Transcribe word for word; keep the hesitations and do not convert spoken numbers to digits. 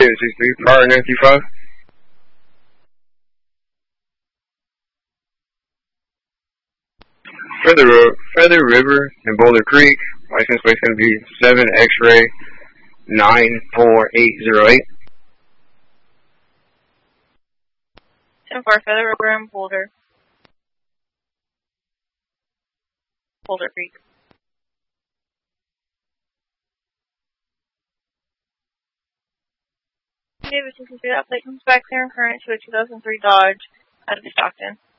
David six three, Power nine three five. Feather, Feather River and Boulder Creek, license plate going to be seven X-ray nine four eight zero eight. ten four, Feather River and Boulder. Boulder Creek. David six three, that plate comes back clear and current to a two thousand three Dodge out of Stockton.